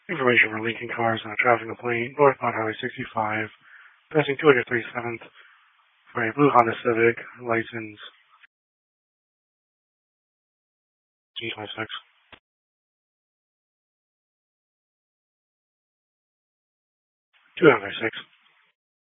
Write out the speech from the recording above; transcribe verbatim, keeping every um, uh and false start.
Information for Lincoln cars on a traffic complaint northbound Highway sixty-five, passing two hundred thirty-seventh for a blue Honda Civic, license G twenty-six. two nine five six.